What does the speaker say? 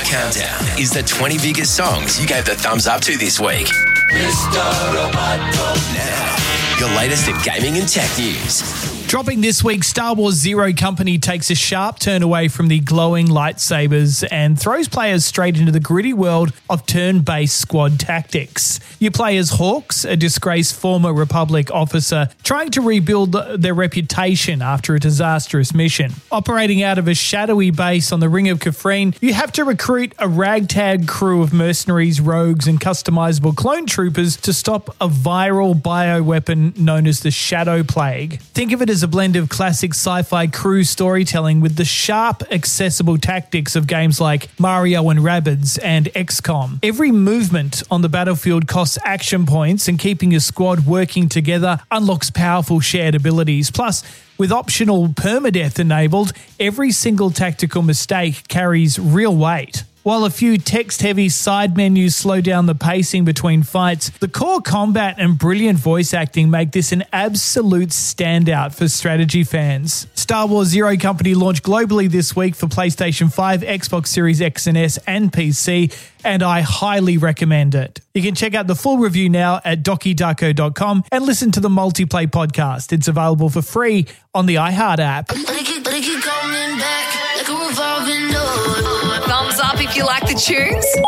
Countdown is the 20 biggest songs you gave the thumbs up to this week. Now, your latest in gaming and tech news. Dropping this week, Star Wars Zero Company takes a sharp turn away from the glowing lightsabers and throws players straight into the gritty world of turn-based squad tactics. You play as Hawks, a disgraced former Republic officer trying to rebuild their reputation after a disastrous mission. Operating out of a shadowy base on the Ring of Kafrene, you have to recruit a ragtag crew of mercenaries, rogues, and customizable clone troopers to stop a viral bioweapon known as the Shadow Plague. Think of it as a blend of classic sci-fi crew storytelling with the sharp, accessible tactics of games like Mario and Rabbids and XCOM. Every movement on the battlefield costs action points, and keeping your squad working together unlocks powerful shared abilities. Plus, with optional permadeath enabled, every single tactical mistake carries real weight. While a few text-heavy side menus slow down the pacing between fights, the core combat and brilliant voice acting make this an absolute standout for strategy fans. Star Wars Zero Company launched globally this week for PlayStation 5, Xbox Series X and S, and PC, and I highly recommend it. You can check out the full review now at DokiDarko.com and listen to the Multiplay podcast. It's available for free on the iHeart app. Thumbs up if you like the tunes.